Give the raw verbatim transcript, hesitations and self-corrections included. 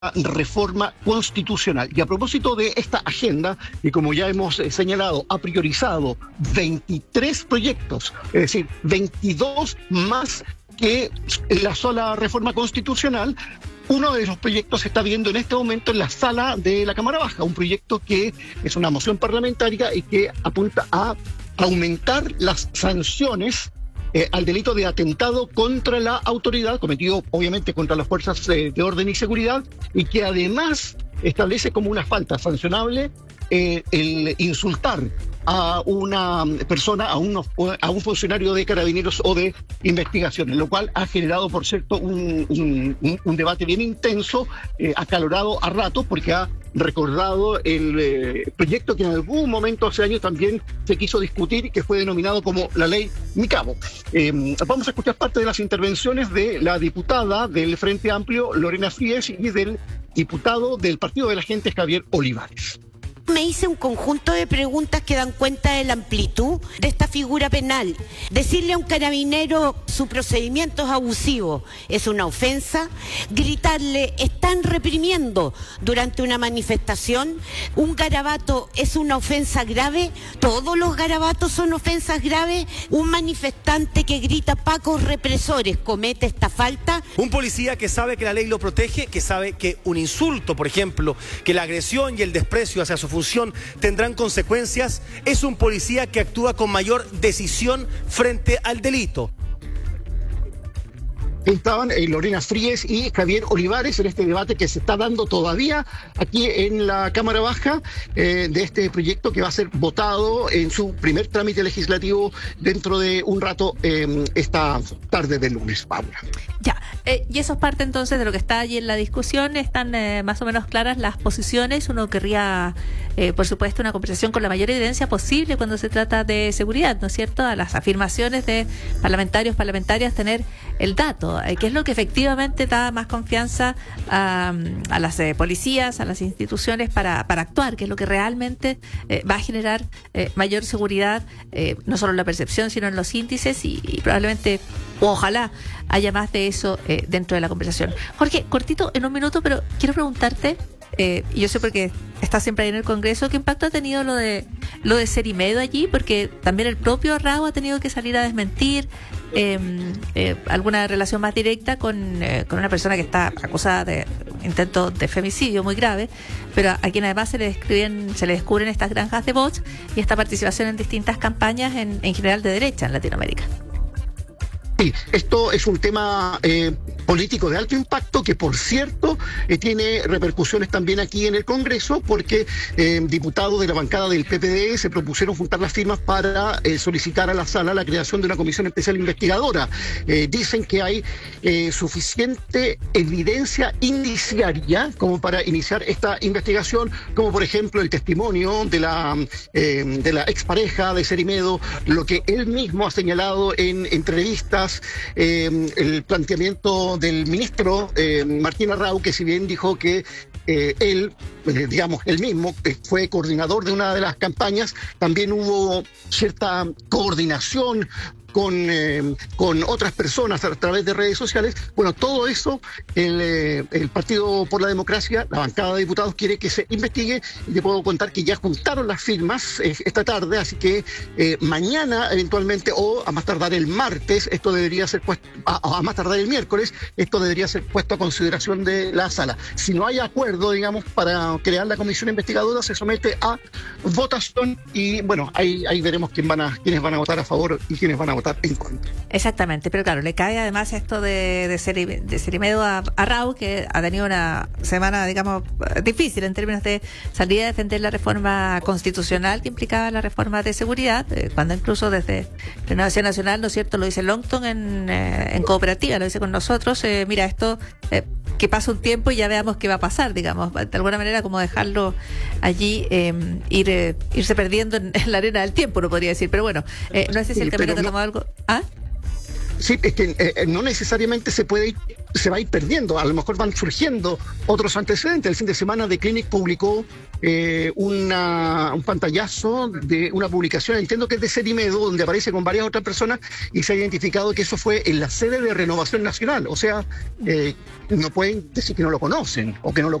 reforma constitucional. Y a propósito de esta agenda, y como ya hemos eh, señalado, ha priorizado veintitrés proyectos, es decir, veintidós más que la sola reforma constitucional. Uno de esos proyectos se está viendo en este momento en la sala de la Cámara Baja, un proyecto que es una moción parlamentaria y que apunta a aumentar las sanciones Eh, al delito de atentado contra la autoridad, cometido obviamente contra las fuerzas eh, de orden y seguridad, y que además establece como una falta sancionable eh, el insultar a una persona, a, uno, a un funcionario de carabineros o de investigaciones, lo cual ha generado, por cierto, un, un, un debate bien intenso, eh, acalorado a rato, porque ha recordado el eh, proyecto que en algún momento hace años también se quiso discutir y que fue denominado como la ley Micabo. Eh, vamos a escuchar parte de las intervenciones de la diputada del Frente Amplio, Lorena Fries, y del diputado del Partido de la Gente, Javier Olivares. Me hice un conjunto de preguntas que dan cuenta de la amplitud de esta figura penal. Decirle a un carabinero su procedimiento es abusivo, es una ofensa. Gritarle, están reprimiendo durante una manifestación. Un garabato es una ofensa grave. Todos los garabatos son ofensas graves. Un manifestante que grita pacos represores comete esta falta. Un policía que sabe que la ley lo protege, que sabe que un insulto, por ejemplo, que la agresión y el desprecio hacia su función tendrán consecuencias, es un policía que actúa con mayor decisión frente al delito. Estaban eh, Lorena Fries y Javier Olivares en este debate que se está dando todavía aquí en la Cámara Baja eh, de este proyecto que va a ser votado en su primer trámite legislativo dentro de un rato, eh, esta tarde del lunes, Paula. Ya, eh, y eso es parte entonces de lo que está allí en la discusión. Están eh, más o menos claras las posiciones. Uno querría, eh, por supuesto, una conversación con la mayor evidencia posible cuando se trata de seguridad, ¿no es cierto? A las afirmaciones de parlamentarios, parlamentarias, tener el dato, eh, que es lo que efectivamente da más confianza a, a las eh, policías, a las instituciones para, para actuar, que es lo que realmente eh, va a generar eh, mayor seguridad, eh, no solo en la percepción, sino en los índices y, y probablemente, o ojalá, haya más de eso eh, dentro de la conversación. Jorge, cortito, en un minuto, pero quiero preguntarte, eh, y yo sé porque está siempre ahí en el Congreso, ¿qué impacto ha tenido lo de lo de Cerimedo allí? Porque también el propio Raúl ha tenido que salir a desmentir eh, eh, alguna relación más directa con, eh, con una persona que está acusada de intento de femicidio muy grave, pero a, a quien además se le describen, se le descubren estas granjas de bots y esta participación en distintas campañas en, en general de derecha en Latinoamérica. Sí, esto es un tema eh, político de alto impacto que, por cierto, eh, tiene repercusiones también aquí en el Congreso, porque eh, diputados de la bancada del P P D se propusieron juntar las firmas para eh, solicitar a la sala la creación de una comisión especial investigadora. Eh, dicen que hay eh, suficiente evidencia indiciaria como para iniciar esta investigación, como por ejemplo el testimonio de la, eh, de la expareja de Cerimedo, lo que él mismo ha señalado en entrevistas. Eh, el planteamiento del ministro eh, Martín Arrau, que si bien dijo que eh, él, eh, digamos, él mismo eh, fue coordinador de una de las campañas, también hubo cierta coordinación con, eh, con otras personas a través de redes sociales. Bueno, todo eso el, eh, el Partido por la Democracia, la bancada de diputados, quiere que se investigue, y te puedo contar que ya juntaron las firmas eh, esta tarde, así que eh, mañana eventualmente, o a más tardar el martes, esto debería ser puesto, a, a más tardar el miércoles, esto debería ser puesto a consideración de la sala. Si no hay acuerdo, digamos, para crear la comisión investigadora, se somete a votación y bueno, ahí, ahí veremos quién van a, quiénes van a votar a favor y quiénes van a votar en contra. Exactamente, pero claro, le cae además esto de, de, Ceri, de Cerimedo a, a Raúl, que ha tenido una semana, digamos, difícil en términos de salir a defender la reforma constitucional que implicaba la reforma de seguridad, eh, cuando incluso desde Renovación Nacional, ¿no es cierto?, lo dice Longton en, eh, en cooperativa, lo dice con nosotros, eh, mira, esto, eh, que pase un tiempo y ya veamos qué va a pasar, digamos, de alguna manera como dejarlo allí, eh, ir, eh, irse perdiendo en, en la arena del tiempo, no podría decir, pero bueno, eh, no sé si el camino que ha tomado algo. ¿Ah? Sí, es que eh, no necesariamente se puede ir, se va a ir perdiendo, a lo mejor van surgiendo otros antecedentes. El fin de semana The Clinic publicó eh, una, un pantallazo de una publicación, entiendo que es de Cerimedo, donde aparece con varias otras personas y se ha identificado que eso fue en la sede de Renovación Nacional. O sea, eh, no pueden decir que no lo conocen o que no lo